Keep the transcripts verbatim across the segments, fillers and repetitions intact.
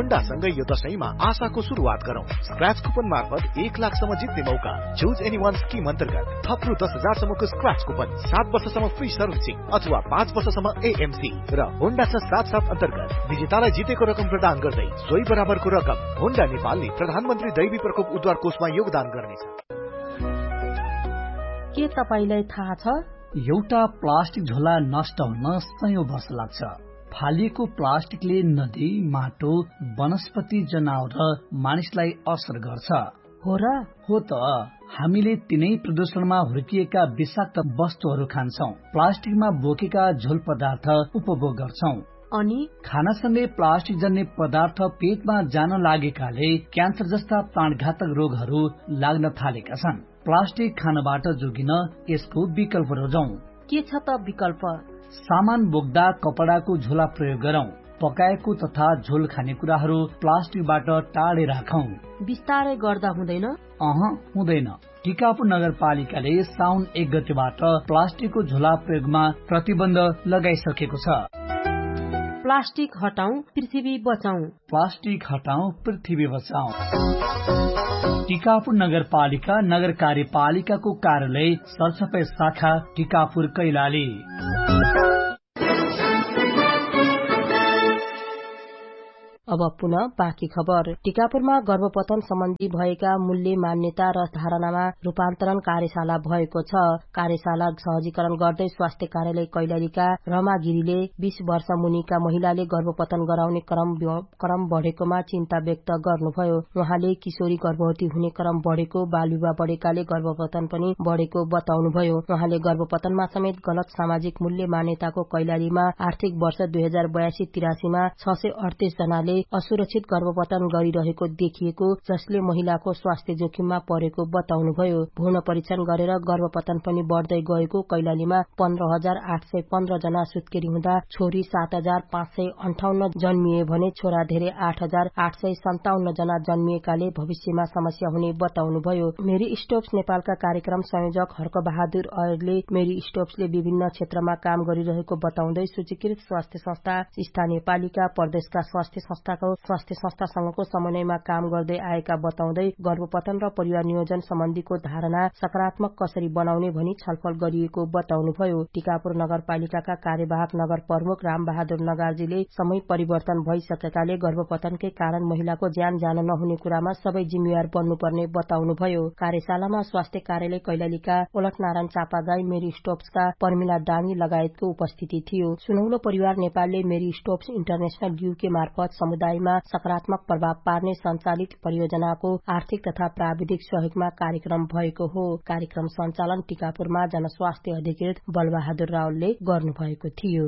होन्डासँगै यो दशैंमा आशाको सुरुवात गरौं। स्क्रैच कुपन मार्फत एक लाखसम्म जित्ने मौका। चुज एनी वान स्किम अन्तर्गत थप रु दस हजारसम्मको स्क्रैच कुपन, सात वर्षसम्म फ्री सर्भिसिङ अथवा पाँच वर्षसम्म एएमसी र होन्डा छ सात सात अन्तर्गत विजेतालाई जितेको रकम प्रदान गर्दै सोही बराबरको रकम होन्डा नेपालले प्रधानमन्त्री दैवी प्रकोप उद्धार कोषमा योगदान गर्नेछ। के तपाईलाई थाहा छ एउटा प्लास्टिक झोला नष्ट हुन सयौं वर्ष लाग्छ। फालिएको प्लास्टिकले नदी, माटो, वनस्पति, जनावर र मानिसलाई असर गर्छ। हो र? हो त। हामीले तिनै प्रदूषणमा हुर्किएका विषाक्त वस्तुहरू खान्छौं, प्लास्टिकमा बोकेका झोल पदार्थ उपभोग गर्छौं। अनि खानासँगै प्लास्टिक जन्य पदार्थ पेटमा जान लागेकाले क्यान्सर जस्ता प्राणघातक रोगहरू लाग्न थालेका छन्। प्लास्टिक खानबाट जोगिन यसको विकल्प रोजौं। के छ त विकल्प? सामान बोक्दा कपडाको झोला प्रयोग गरौं। पकाएको तथा झोल खानेकुराहरू प्लास्टिकबाट टाढे राखौं। बिस्तारै गर्दा हुँदैन? अह हुँदैन। टिकापुर नगरपालिकाले साउन एक गतेबाट प्लास्टिकको झोला प्रयोगमा प्रतिबन्ध लगाइसकेको छ। प्लास्टिक हटाऊ, पृथ्वी बचाऊ। प्लास्टिक हटाऊ, पृथ्वी बचाऊ। टिकापुर नगरपालिका, नगर कार्यपालिकाको कार्यालय, सरसफाई शाखा, टिकापुर, कैलाली। अब पुनः बाँकी खबर। टिकापुरमा गर्भपतन सम्बन्धी भएका मूल्य, मान्यता र धारणामा रूपान्तरण कार्यशाला भएको छ। कार्यशाला सहजीकरण गर्दै स्वास्थ्य कार्यालय कैलालीका रमा गिरीले बीस वर्ष मुनिका महिलाले गर्भपतन गराउने क्रम क्रम बढ़ेकोमा चिन्ता व्यक्त गर्नुभयो। उहाँले किशोरी गर्भवती हुने क्रम बढ़ेको, बालविवाह बढ़ेकाले गर्भपतन पनि बढ़ेको बताउनुभयो। उहाँले गर्भपतनमा समेत गलत सामाजिक मूल्य मान्यताको कैलालीमा आर्थिक वर्ष दुई हजार बयासी तिरासीमा छ सय अडतीस जनाले असुरक्षित गर्भपतन गरिरहेको देखिएको, जसले महिलाको स्वास्थ्य जोखिममा परेको बताउनुभयो। भ्रूण परीक्षण गरेर गर्भपतन पनि बढ़दै गएको कैलालीमा पन्ध्र हजार आठ सय पन्ध्र जना सुत्केरी हुँदा छोरी सात हजार पाँच सय अन्ठाउन्न जन्मिए भने छोरा धेरै आठ हजार आठ सय सन्ताउन्न जना जन्मिएकाले भविष्यमा समस्या हुने बताउनुभयो। मेरी स्टोप्स नेपालका कार्यक्रम संयोजक हर्क बहादुर अयरले मेरी स्टोप्सले विभिन्न क्षेत्रमा काम गरिरहेको बताउँदै सूचीकृत स्वास्थ्य संस्था, स्थानीय पालिका, प्रदेशका स्वास्थ्य संस्थाको स्वास्थ्य संस्थासँगको समन्वयमा काम गर्दै आएका बताउँदै गर्भपतन र परिवार नियोजन सम्बन्धीको धारणा सकारात्मक कसरी बनाउने भनी छलफल गरिएको बताउनुभयो। टिकापुर नगरपालिकाका कार्यवाहक नगर प्रमुख रामबहादुर नगार्जीले समय परिवर्तन भइसकेकाले गर्भपतनकै कारण महिलाको ज्यान जान नहुने कुरामा सबै जिम्मेवार बन्नुपर्ने बताउनुभयो। कार्यशालामा स्वास्थ्य कार्यालय कैलालीका ओलटनारायण चापागाई, मेरी स्टोप्सका पर्मिला डाङ्गी लगायतको उपस्थिति थियो। सुनौलो परिवार नेपालले मेरी स्टोप्स इन्टरनेशनल यूके मार्फत समुदायमा सकारात्मक प्रभाव पार्ने सञ्चालित परियोजनाको आर्थिक तथा प्राविधिक सहयोगमा कार्यक्रम भएको हो। कार्यक्रम सञ्चालन टिकापुरमा जनस्वास्थ्य अधिकृत बलबहादुर रावलले गर्नुभएको थियो।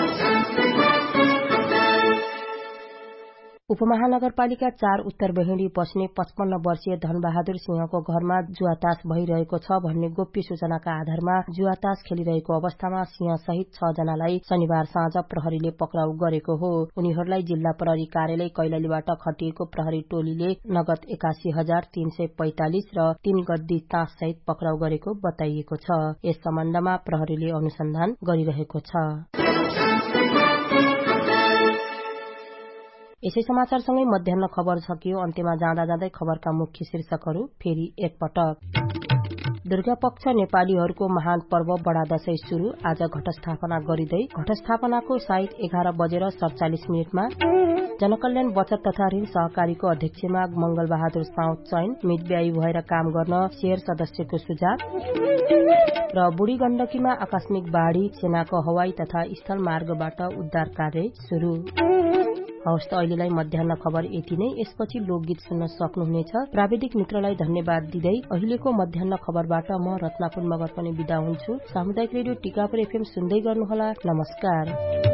उपमहानगरपालिका चार उत्तर बहिनी बस्ने पचपन्न वर्षीय धनबहादुर सिंहको घरमा जुवातास भइरहेको छ भन्ने गोप्य सूचनाका आधारमा जुवातास खेलिरहेको अवस्थामा सिंह सहित छ जनालाई शनिबार साँझ प्रहरीले पक्राउ गरेको हो। उनीहरूलाई जिल्ला प्रहरी कार्यालय कैलालीबाट खटिएको प्रहरी टोलीले नगद एकासी हजार तीन सय पैंतालिस र तीन गद्दी तास सहित पक्राउ गरेको बताइएको छ। यस सम्बन्धमा प्रहरीले अनुसन्धान गरिरहेको छ। यसै समाचारसँगै मध्याह्न खबर सकियो। अन्त्यमा जाँदा जाँदै खबरका मुख्य शीर्षकहरू फेरि एकपटक। दुर्गा पक्ष नेपालीहरूको महान पर्व बडा दशैं शुरू, आज घटस्थापना गरिँदै घटस्थापनाको साइत एघार बजेर सडचालिस मिनटमा। जनकल्याण बचत तथा ऋण सहकारीको अध्यक्षमा मंगल बहादुर साउथ चयन, मितव्यायी भएर काम गर्न शेयर सदस्यको सुझाव। र बुढी गण्डकीमा आकस्मिक बाढ़ी, सेनाको हवाई तथा स्थल मार्गबाट उद्धार कार्य शुरू। हवस् त अहिलेलाई मध्याह्न खबर यति नै। यसपछि लोकगीत सुन्न सक्नुहुनेछ। प्राविधिक मित्रलाई धन्यवाद दिँदै अहिलेको मध्याह्न खबरबाट म रत्नापुर मगर पनि बिदा हुन्छु। सामुदायिक रेडियो टिकापुर एफएम सुन्दै गर्नुहोला। नमस्कार।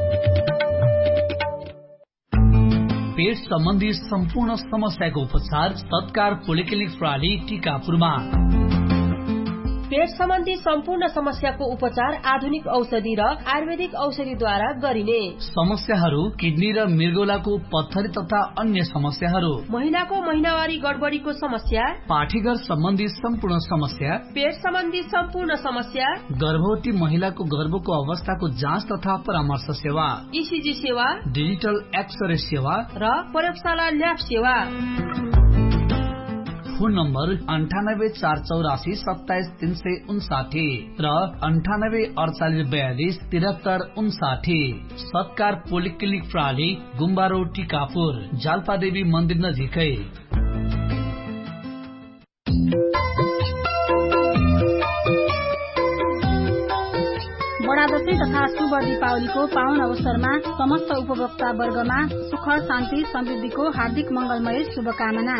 पेट सम्बन्धी सम्पूर्ण समस्याको उपचार सत्कार पोलिक्लिनिक प्रणाली टिकापुरमा। पेट सम्बन्धी सम्पूर्ण समस्याको उपचार आधुनिक औषधि र आयुर्वेदिक औषधिद्वारा गरिने। समस्याहरू किडनी र मृगौलाको पत्थरी तथा अन्य समस्याहरू, महिनाको महिनावारी गडबडीको समस्या, पाठीघर सम्बन्धी सम्पूर्ण समस्या, पेट सम्बन्धी सम्पूर्ण समस्या, गर्भवती महिलाको गर्भको अवस्थाको जाँच तथा परामर्श सेवा, ईसीजी सेवा, डिजिटल एक्सरे सेवा र प्रयोगशाला ल्याब सेवा। फोन नम्बर अन्ठानब्बे चार चौरासी सत्ताइस तीन सय उन्साठी र अन्ठानब्बे अडचालिस बयालिस तिहत्तर उन्साठी। सत्कार पोलिक्लिनिक प्राली, गुम्बा रोड, टिकापुर, जाल्पादेवी मन्दिर नजिकै। बडादशैं तथा शुभ दीपावलीको पावन अवसरमा समस्त उपभोक्ता वर्गमा सुख शान्ति समृद्धिको हार्दिक मंगलमय शुभकामना।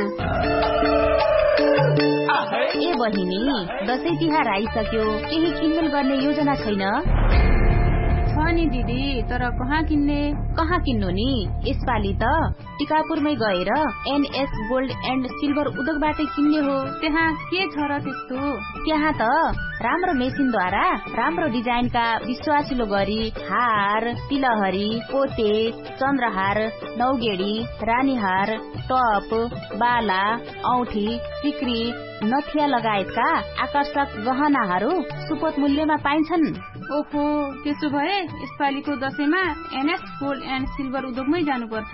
ए बहिनी, दशैं तिहार आइसक्यो, केही किनमेल गर्ने योजना छैन? छ नि दिदी, तर कहाँ किन्ने कहाँ किन्नु नि? यसपालि त टिकापुरमै गएर एनएस गोल्ड एन्ड सिल्भर उद्योगबाटै किन्ने हो। त्यहाँ के छ र त्यस्तो? त्यहाँ त राम्रो मेसिनद्वारा राम्रो डिजाइनका विश्वासिलो गरी हार, तिलहरी, पोते, चन्द्रहार, नौगेडी, रानीहार, टप, बाला, औठी, सिक्री, नथिया लगायतका आकर्षक गहनाहरू सुपथ मूल्यमा पाइन्छन्। ओहो, त्यसो भए यसपालिको दशैंमा एनएस गोल्ड एन्ड सिल्भर उद्योगमै जानुपर्छ।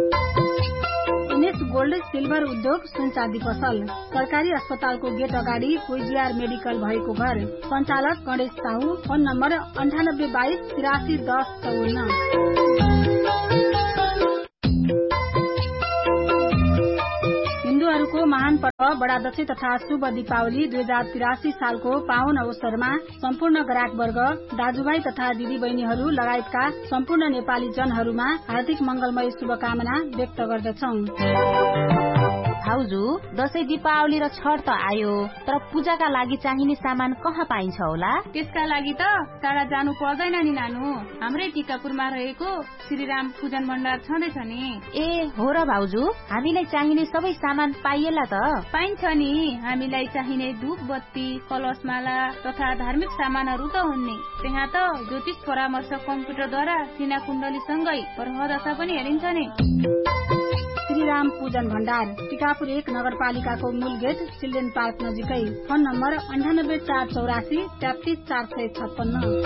एनएस गोल्ड सिल्भर उद्योग सुनचाँदी पसल, सरकारी अस्पतालको गेट अगाडि कोइजिआर मेडिकल भएको घर। सञ्चालक गणेश साहु। फोन नम्बर अन्ठानब्बे बाइस तिरासी दस चौन्न। हिन्दूहरूको महान पर्व बडा दशैं तथा शुभ दीपावली दुई हजार तिरासी सालको पावन अवसरमा सम्पूर्ण ग्राहक वर्ग, दाजुभाइ तथा दिदी बहिनीहरू लगायतका सम्पूर्ण नेपाली जनहरूमा हार्दिक मंगलमय शुभकामना व्यक्त गर्दछौ। भाउजू, दशैं दीपावली र छठ त आयो, तर पूजाका लागि चाहिने सामान कहाँ पाइन्छ होला? त्यसका लागि त टाढा जानु पर्दैन नि नानु, हाम्रै टिकापुरमा रहेको श्रीराम पूजन भण्डार छँदैछ नि। ए हो र भाउजू, हामीलाई चाहिने सबै सामान पाइएला त? पाइन्छ नि, हामीलाई चाहिने धूप बत्ती, कलशमाला तथा धार्मिक सामानहरू त हुन् नि। त्यहाँ त ज्योतिष परामर्श कम्प्युटरद्वारा सिना कुण्डली सँगै ग्रह दशा पनि हेरिन्छ नि। श्रीराम पूजन भण्डार, टिकापुर एक नगरपालिकाको मूल गेट, चिल्ड्रेन पार्क नजिकै। फोन नम्बर अन्ठानब्बे चार चौरासी तेत्तीस चार सय छप्पन्न।